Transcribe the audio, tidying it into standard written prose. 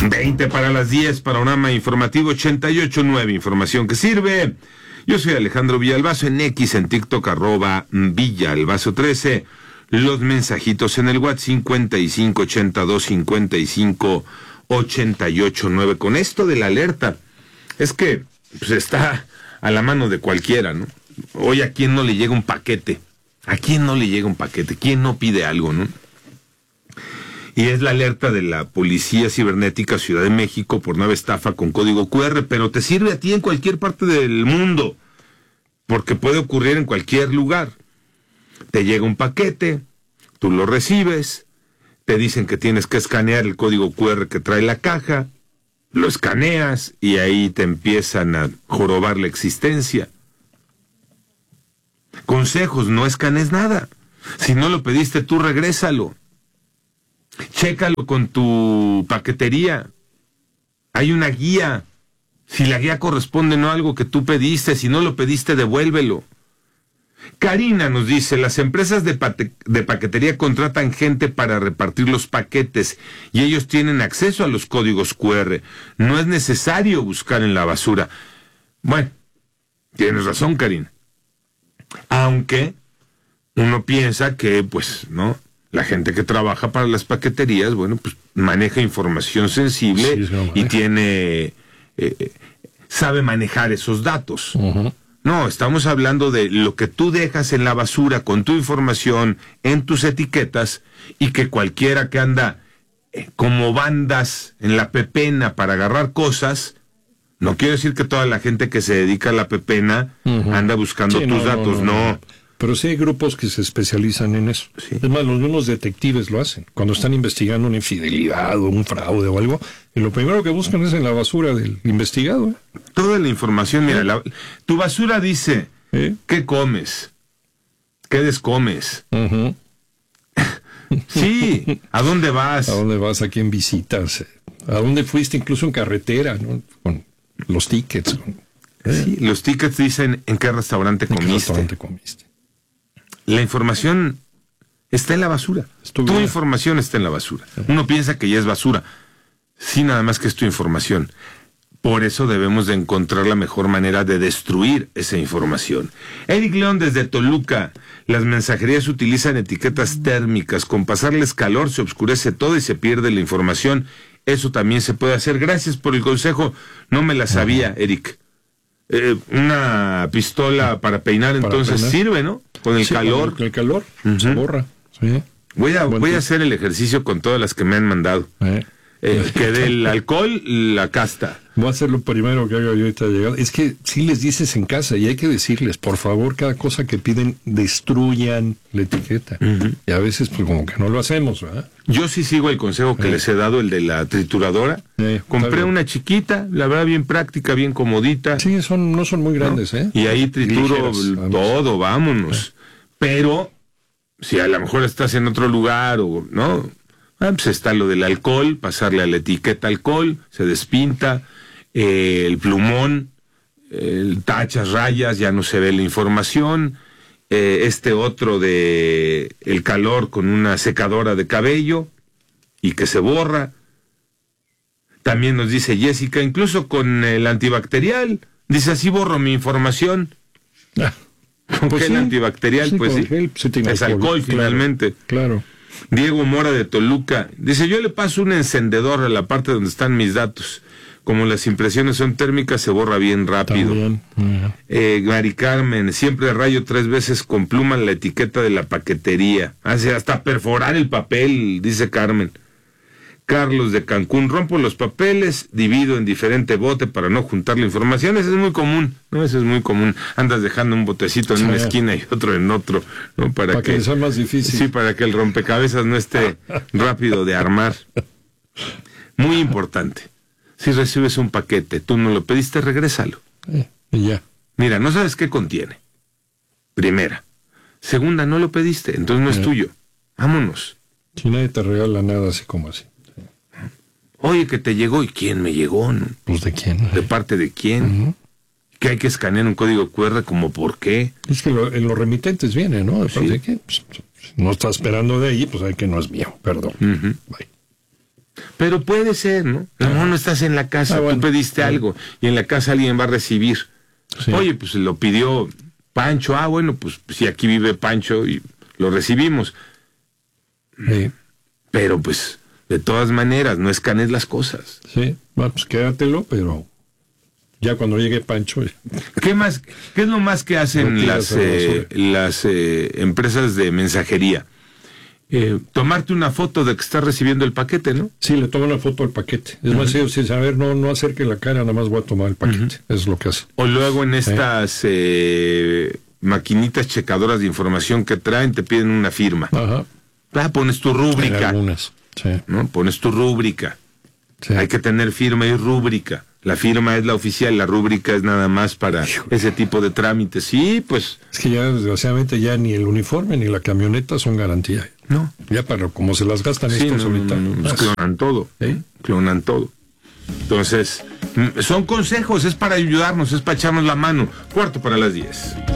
20 para las 10, panorama informativo 88.9, información que sirve. Yo soy Alejandro Villalbazo, en X, en TikTok, @Villalbazo13. Los mensajitos en el WhatsApp 5582558889. Con esto de la alerta, es que pues, está a la mano de cualquiera, ¿no? Hoy a quién no le llega un paquete, a quién no le llega un paquete, quién no pide algo, ¿no? Y es la alerta de la Policía Cibernética Ciudad de México por nueva estafa con código QR, pero te sirve a ti en cualquier parte del mundo, porque puede ocurrir en cualquier lugar. Te llega un paquete, tú lo recibes, te dicen que tienes que escanear el código QR que trae la caja, lo escaneas y ahí te empiezan a jorobar la existencia. Consejos, no escanees nada. Si no lo pediste tú, regrésalo. Chécalo con tu paquetería. Hay una guía. Si la guía corresponde no a algo que tú pediste, si no lo pediste, devuélvelo. Karina nos dice, las empresas de paquetería contratan gente para repartir los paquetes y ellos tienen acceso a los códigos QR. No es necesario buscar en la basura. Bueno, tienes razón, Karina. Aunque uno piensa que, pues, ¿no? La gente que trabaja para las paqueterías, bueno, pues maneja información sensible y tiene, sabe manejar esos datos. Uh-huh. No, estamos hablando de lo que tú dejas en la basura con tu información, en tus etiquetas, y que cualquiera que anda como bandas en la pepena para agarrar cosas, no quiero decir que toda la gente que se dedica a la pepena anda buscando tus datos, no. Pero sí hay grupos que se especializan en eso. Sí. Es más, los mismos detectives lo hacen. Cuando están investigando una infidelidad o un fraude o algo, y lo primero que buscan es en la basura del investigado. Toda la información, mira, tu basura dice, ¿qué comes? ¿Qué descomes? Uh-huh. Sí, ¿a dónde vas? ¿A dónde vas? ¿A quién visitas? ¿A dónde fuiste? Incluso en carretera, ¿no? Con los tickets. Sí, los tickets dicen en qué restaurante comiste. ¿En qué restaurante comiste? La información está en la basura. Tu información está en la basura. Uno piensa que ya es basura. Sí, nada más que es tu información. Por eso debemos de encontrar la mejor manera de destruir esa información. Eric León desde Toluca. Las mensajerías utilizan etiquetas térmicas. Con pasarles calor se oscurece todo y se pierde la información. Eso también se puede hacer. Gracias por el consejo. No me la sabía, Eric. Una pistola para peinar, entonces sirve, ¿no? Con el calor. Con el calor se borra. Sí. Voy a hacer el ejercicio con todas las que me han mandado. Que del alcohol, la casta. Voy a hacer lo primero que haga yo ahorita llegar. Es que si les dices en casa, y hay que decirles, por favor, cada cosa que piden, destruyan la etiqueta. Y a veces, pues como que no lo hacemos, ¿verdad? Yo sí sigo el consejo que les he dado, el de la trituradora. Compré una chiquita, la verdad bien práctica, bien comodita. Sí, no son muy grandes, ¿no? Y ahí trituro todo, vámonos. Pero, si a lo mejor estás en otro lugar o no, pues está lo del alcohol, pasarle a la etiqueta alcohol, se despinta, el plumón, tachas, rayas, ya no se ve la información. Otro de el calor con una secadora de cabello y que se borra. También nos dice Jessica, incluso con el antibacterial, dice así borro mi información. Pues el antibacterial, pues sí, es alcohol finalmente. Claro. Diego Mora de Toluca dice, yo le paso un encendedor a la parte donde están mis datos. Como las impresiones son térmicas, se borra bien rápido. Mari Carmen, siempre rayo 3 veces con pluma la etiqueta de la paquetería. Hace hasta perforar el papel, dice Carmen. Carlos de Cancún, rompo los papeles, divido en diferente bote para no juntar la información. Eso es muy común, ¿no? Eso es muy común. Andas dejando un botecito en una esquina y otro en otro, ¿no? Para que sea más difícil. Sí, para que el rompecabezas no esté rápido de armar. Muy importante. Si recibes un paquete, tú no lo pediste, regrésalo. Y ya. Mira, no sabes qué contiene. Primera. Segunda, no lo pediste, entonces no es tuyo. Vámonos. Si nadie te regala nada así como así. Oye, que te llegó, ¿y quién me llegó? ¿No? Pues ¿de quién? ¿De parte de quién? Que hay que escanear un código QR, como ¿por qué? Es que en los remitentes viene, ¿no? ¿De parte de qué? Pues, no está esperando de ahí, pues hay que no es mío, perdón. Bye. Pero puede ser, ¿no? A lo mejor no estás en la casa, tú pediste algo y en la casa alguien va a recibir. Sí. Oye, pues lo pidió Pancho. Bueno, pues sí, aquí vive Pancho y lo recibimos. Sí. Pero pues, de todas maneras, no escanees las cosas. Sí, bueno, pues quédatelo, pero ya cuando llegue Pancho... ¿Qué es lo más que hacen las empresas de mensajería? Tomarte una foto de que estás recibiendo el paquete, ¿no? Sí, le toman una foto al paquete. Es más, ellos sin saber, no acerque la cara, nada más voy a tomar el paquete. Es lo que hace. O luego en estas maquinitas checadoras de información que traen, te piden una firma. Ajá. Pones tu rúbrica. En algunas, sí. ¿No? Pones tu rúbrica. Sí. Hay que tener firma y rúbrica. La firma es la oficial, la rúbrica es nada más para ese tipo de trámites. Sí, pues... Es que ya, desgraciadamente, ya ni el uniforme ni la camioneta son garantía. No. Ya para como se las gastan estos ahorita. Pues clonan todo. Clonan todo. Entonces, son consejos, es para ayudarnos, es para echarnos la mano. 10:45.